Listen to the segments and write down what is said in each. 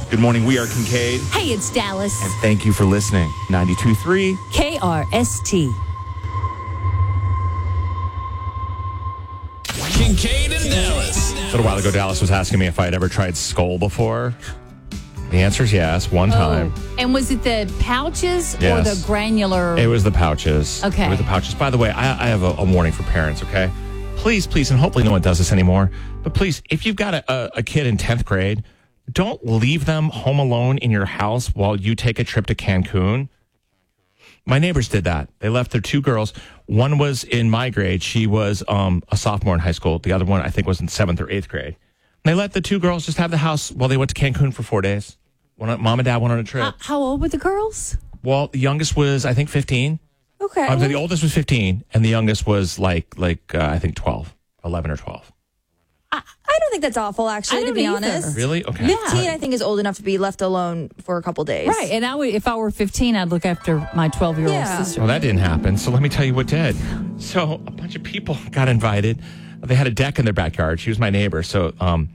Good morning. We are Kincaid. Hey, it's Dallas. And thank you for listening. 92.3 KRST. Kincaid and Dallas. A little while ago, Dallas was asking me if I had ever tried Skull before. The answer is yes, one time. And was it the pouches or Yes. the granular? It was the pouches. Okay. It was the pouches. By the way, I have a warning for parents, okay? Please, and hopefully no one does this anymore, but please, if you've got a kid in 10th grade, don't leave them home alone in your house while you take a trip to Cancun. My neighbors did that. They left their two girls. One was in my grade. She was a sophomore in high school. The other one, I think, was in 7th or 8th grade. And they let the two girls just have the house while they went to Cancun for 4 days. Mom and dad went on a trip. How old were the girls? Well, the youngest was, I think, 15. Okay. The oldest was 15, and the youngest was I think 12, 11 or 12. I don't think that's awful, actually, to be honest. Really? Okay. 15, I think, is old enough to be left alone for a couple days. Right. And if I were 15, I'd look after my 12-year-old Yeah. sister. Well, that didn't happen. So let me tell you what did. So a bunch of people got invited. They had a deck in their backyard. She was my neighbor. So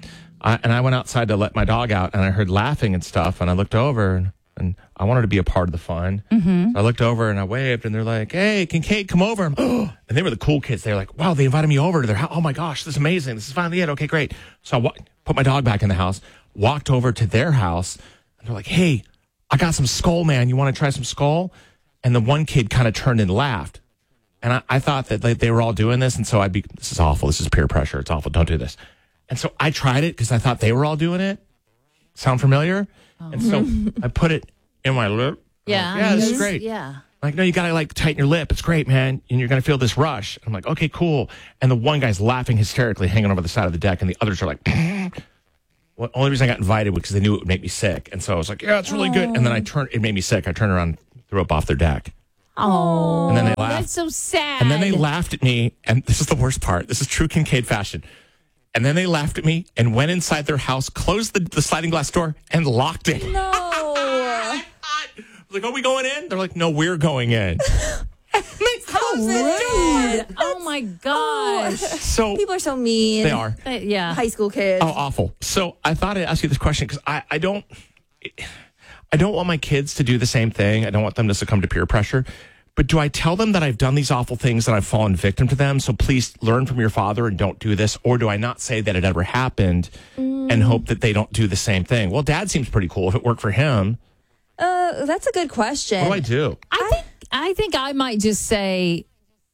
I went outside to let my dog out, and I heard laughing and stuff. And I looked over, and I wanted to be a part of the fun. Mm-hmm. So I looked over and I waved, and they're like, "Hey, Kincaid, come over." And they were the cool kids. They were like, "Wow, they invited me over to their house. Oh my gosh, this is amazing. This is finally it. Okay, great." So I put my dog back in the house, walked over to their house, and they're like, "Hey, I got some Skull, man. You want to try some Skull?" And the one kid kind of turned and laughed. And I thought that they were all doing this. And so this is awful. This is peer pressure. It's awful. Don't do this. And so I tried it because I thought they were all doing it. Sound familiar? Oh. And so I put it in my lip. Yeah. Yeah, this is great. Yeah. Like, no, you got to tighten your lip. It's great, man. And you're going to feel this rush. And I'm like, okay, cool. And the one guy's laughing hysterically, hanging over the side of the deck. And the others are like, well, only reason I got invited was because they knew it would make me sick. And so I was like, yeah, it's really good. And then it made me sick. I turned around and threw up off their deck. Oh, and then they laughed. That's so sad. And then they laughed at me. And this is the worst part. This is true Kincaid fashion. And then they laughed at me and went inside their house, closed the sliding glass door, and locked it. No. I was like, are we going in? They're like, no, we're going in. Oh, my gosh. So People are so mean. they are. Yeah. High school kids. Oh, awful. So I thought I'd ask you this question because I don't want my kids to do the same thing. I don't want them to succumb to peer pressure. But do I tell them that I've done these awful things and I've fallen victim to them? So please learn from your father and don't do this. Or do I not say that it ever happened and hope that they don't do the same thing? Well, Dad seems pretty cool if it worked for him. That's a good question. What do I do? I think I might just say,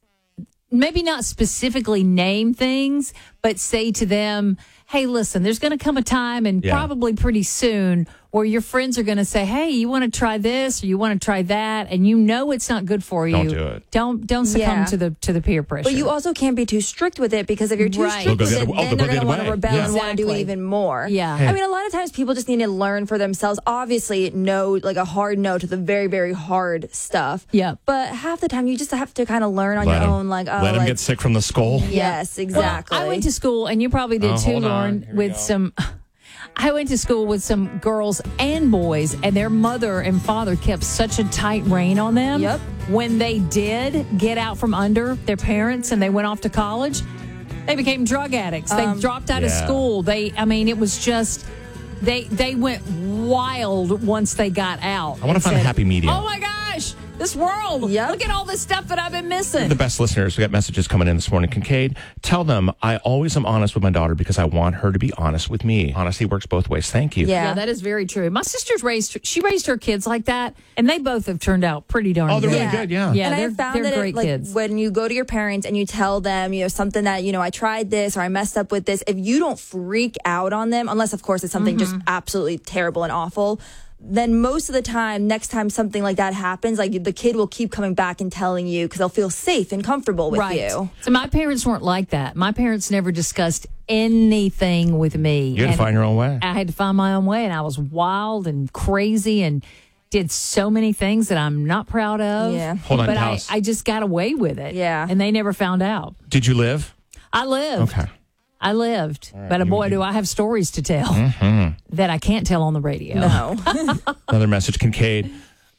maybe not specifically name things, but say to them, hey, listen, there's going to come a time and probably pretty soon where your friends are going to say, hey, you want to try this or you want to try that, and you know it's not good for you. Don't do it. Don't succumb to the peer pressure. But you also can't be too strict with it because if you're too strict with it, then they're going to want to rebel and want to do even more. Yeah. I mean, a lot of times people just need to learn for themselves. Obviously, a hard no to the very, very hard stuff. Yeah. But half the time you just have to kind of learn on your own. Let them get sick from the Skull. Yes, exactly. Well, I went to school, and you probably did too, Lauren, with some... I went to school with some girls and boys, and their mother and father kept such a tight rein on them. Yep. When they did get out from under their parents and they went off to college, they became drug addicts. They dropped out of school. It was just, they went wild once they got out. I want to find a happy medium. Oh my gosh, this world. Yep. Look at all this stuff that I've been missing. The best listeners, we got messages coming in this morning. Kincaid, tell them I always am honest with my daughter because I want her to be honest with me. Honesty works both ways. Thank you. Yeah. Yeah, that is very true. My sister's raised her kids like that, and they both have turned out pretty darn good. Oh, they're really good, yeah. Yeah, And they're, I found they're that great kids. when you go to your parents and you tell them, something that, I tried this or I messed up with this, if you don't freak out on them, unless, of course, it's something just absolutely terrible and awful, then most of the time, next time something like that happens, the kid will keep coming back and telling you because they'll feel safe and comfortable with you. So my parents weren't like that. My parents never discussed anything with me. You had to find your own way. I had to find my own way, and I was wild and crazy and did so many things that I'm not proud of. Yeah. Hold on, but Dallas. I just got away with it. Yeah. And they never found out. Did you live? I lived. Okay. I lived. But boy, do I have stories to tell that I can't tell on the radio. No. Another message, Kincaid.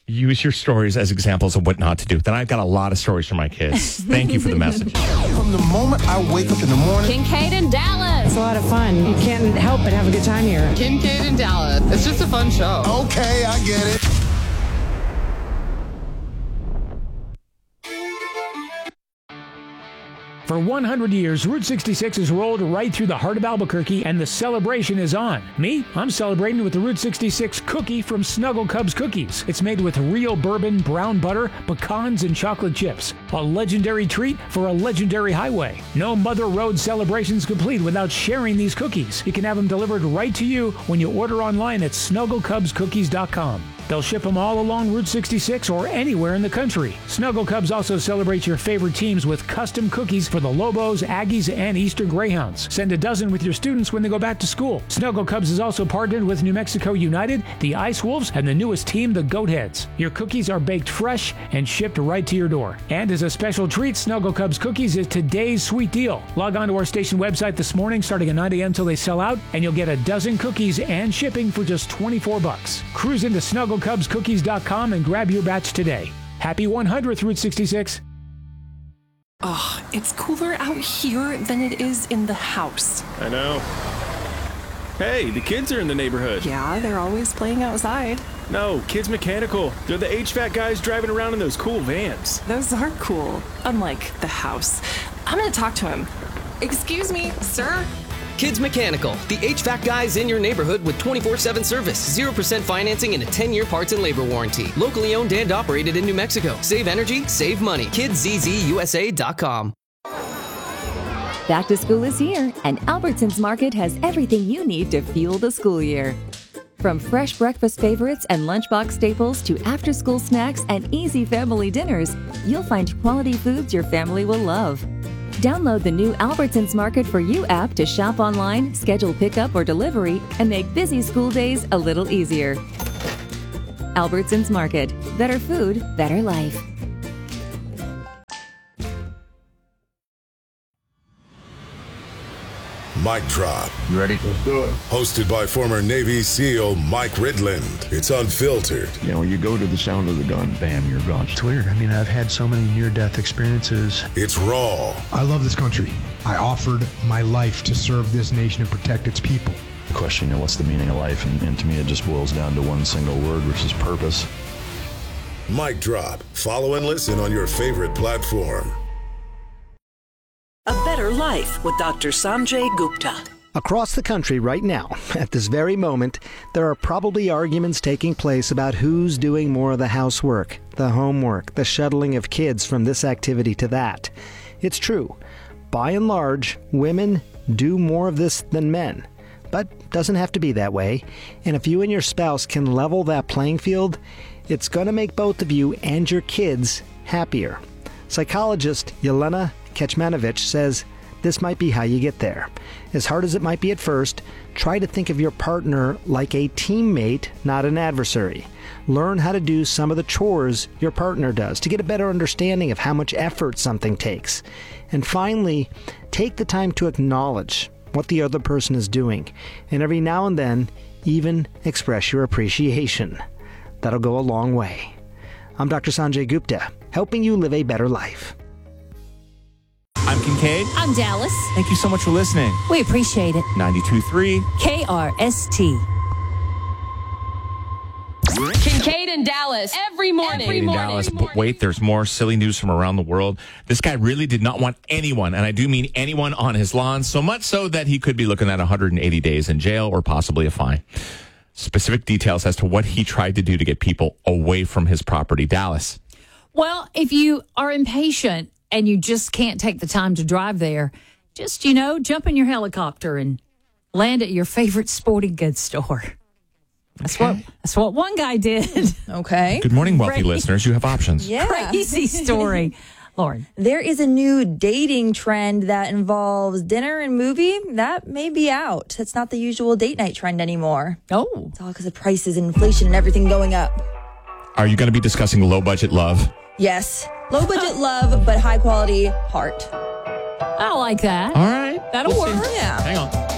use your stories as examples of what not to do. Then I've got a lot of stories for my kids. Thank you for the message. From the moment I wake up in the morning. Kincaid in Dallas. It's a lot of fun. You can't help but have a good time here. Kincaid in Dallas. It's just a fun show. Okay, I get it. For 100 years, Route 66 has rolled right through the heart of Albuquerque, and the celebration is on. Me? I'm celebrating with the Route 66 cookie from Snuggle Cubs Cookies. It's made with real bourbon, brown butter, pecans, and chocolate chips. A legendary treat for a legendary highway. No Mother Road celebration's complete without sharing these cookies. You can have them delivered right to you when you order online at snugglecubscookies.com. They'll ship them all along Route 66 or anywhere in the country. Snuggle Cubs also celebrates your favorite teams with custom cookies for the Lobos, Aggies, and Eastern Greyhounds. Send a dozen with your students when they go back to school. Snuggle Cubs is also partnered with New Mexico United, the Ice Wolves, and the newest team, the Goatheads. Your cookies are baked fresh and shipped right to your door. And as a special treat, Snuggle Cubs Cookies is today's sweet deal. Log on to our station website this morning starting at 9 a.m. till they sell out, and you'll get a dozen cookies and shipping for just $24. Cruise into SnuggleCubsCookies.com and grab your batch today. Happy 100th Route 66. Oh, it's cooler out here than it is in the house. I know. Hey, the kids are in the neighborhood. Yeah, they're always playing outside. No, Kids Mechanical. They're the HVAC guys driving around in those cool vans. Those are cool, unlike the house. I'm gonna talk to him. Excuse me, sir? Kids Mechanical, the HVAC guys in your neighborhood with 24/7 service, 0% financing, and a 10-year parts and labor warranty. Locally owned and operated in New Mexico. Save energy, save money. KidsZZUSA.com. Back to school is here, and Albertsons Market has everything you need to fuel the school year. From fresh breakfast favorites and lunchbox staples to after-school snacks and easy family dinners, you'll find quality foods your family will love. Download the new Albertsons Market for You app to shop online, schedule pickup or delivery, and make busy school days a little easier. Albertsons Market. Better food, better life. Mic Drop. You ready? Let's do it. Hosted by former Navy SEAL Mike Ridland. It's unfiltered. You know, you go to the sound of the gun, bam, you're gone. It's weird. I mean, I've had so many near-death experiences. It's raw. I love this country. I offered my life to serve this nation and protect its people. The question, you know, what's the meaning of life? And to me, it just boils down to one single word, which is purpose. Mic Drop. Follow and listen on your favorite platform. A Better Life with Dr. Sanjay Gupta. Across the country right now, at this very moment, there are probably arguments taking place about who's doing more of the housework, the homework, the shuttling of kids from this activity to that. It's true. By and large, women do more of this than men. But doesn't have to be that way. And if you and your spouse can level that playing field, it's going to make both of you and your kids happier. Psychologist Yelena Kecmanovic says this might be how you get there. As hard as it might be at first, try to think of your partner like a teammate, not an adversary. Learn how to do some of the chores your partner does to get a better understanding of how much effort something takes. And finally, take the time to acknowledge what the other person is doing, and every now and then, even express your appreciation. That'll go a long way. I'm Dr. Sanjay Gupta, helping you live a better life. I'm Kincaid. I'm Dallas. Thank you so much for listening. We appreciate it. 92.3 KRST. Kincaid in Dallas every morning. In Dallas, but wait, there's more silly news from around the world. This guy really did not want anyone, and I do mean anyone, on his lawn, so much so that he could be looking at 180 days in jail or possibly a fine. Specific details as to what he tried to do to get people away from his property. Dallas. Well, if you are impatient and you just can't take the time to drive there, just, jump in your helicopter and land at your favorite sporting goods store. That's what one guy did. Okay. Good morning, wealthy listeners. You have options. Yeah. Crazy story. Lauren. There is a new dating trend that involves dinner and movie. That may be out. It's not the usual date night trend anymore. Oh. It's all because of prices and inflation and everything going up. Are you going to be discussing low-budget love? Yes. Low-budget love, but high-quality heart. I like that. All right. That'll work. Yeah. Hang on.